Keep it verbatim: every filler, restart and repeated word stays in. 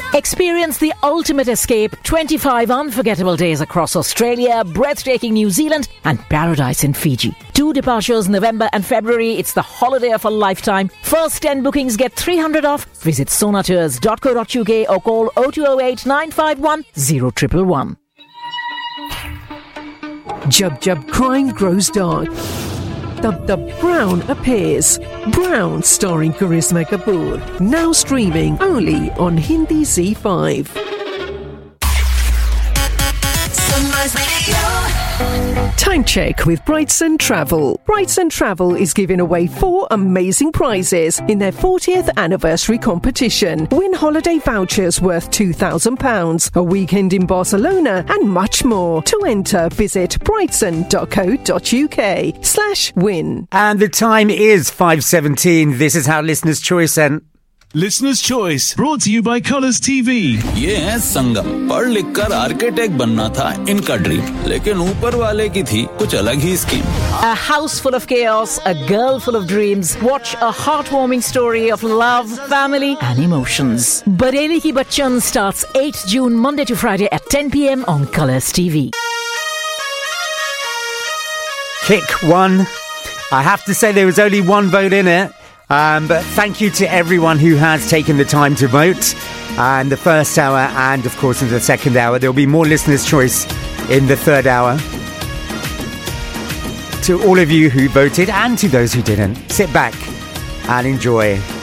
Experience the ultimate escape, twenty-five unforgettable days across Australia, breathtaking New Zealand and paradise in Fiji. Two departures November and February. It's the holiday of a lifetime. First ten bookings get three hundred off. Visit sonatours dot co dot uk or call oh two oh eight nine five one oh one one one. Jub Jub crime grows dark. Dub Dub Brown appears. Brown starring Karisma Kapoor. Now streaming only on Hindi Z five. Sunrise Radio. Time check with Brightson Travel. Brightson Travel is giving away four amazing prizes in their fortieth anniversary competition. Win holiday vouchers worth two thousand pounds, a weekend in Barcelona and much more. To enter, visit brightson dot co dot uk slash win. And the time is five seventeen. This is how Listener's Choice and Listener's Choice brought to you by Colours T V. ये है संगम। पढ़ लिख कर architect बनना था इनका dream, लेकिन ऊपर वाले की थी कुछ अलग ही scheme. A house full of chaos, a girl full of dreams. Watch a heartwarming story of love, family and emotions. Bareli Ki Bachchan starts eighth June, Monday to Friday at ten p.m. on Colours T V. Kick one. I have to say there was only one vote in it. Um, but thank you to everyone who has taken the time to vote. And the first hour and, of course, in the second hour. There'll be more Listener's Choice in the third hour. To all of you who voted and to those who didn't, sit back and enjoy